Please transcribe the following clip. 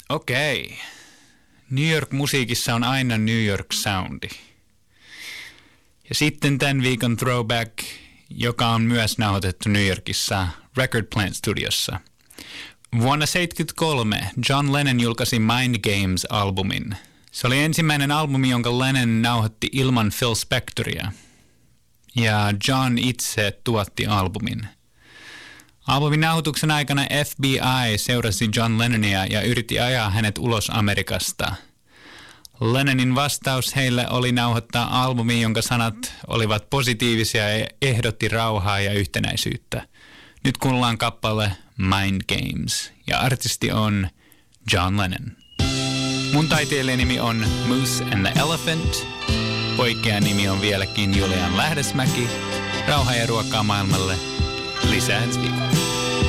Okei. New York-musiikissa on aina New York-soundi. Ja sitten tämän viikon throwback, joka on myös nauhoitettu New Yorkissa Record Plant Studiossa. Vuonna 1973 John Lennon julkaisi Mind Games-albumin. Se oli ensimmäinen albumi, jonka Lennon nauhoitti ilman Phil Spectoria. Ja John itse tuotti albumin. Albumin nauhoituksen aikana FBI seurasi John Lennonia ja yritti ajaa hänet ulos Amerikasta. Lennonin vastaus heille oli nauhoittaa albumi, jonka sanat olivat positiivisia ja ehdotti rauhaa ja yhtenäisyyttä. Nyt kuullaan kappale Mind Games ja artisti on John Lennon. Mun taiteilijanimi on Moose and the Elephant. Poikkean nimi on vieläkin Julian Lähdesmäki. Rauhaa ja ruokaa maailmalle. Lisää ensi viikolla.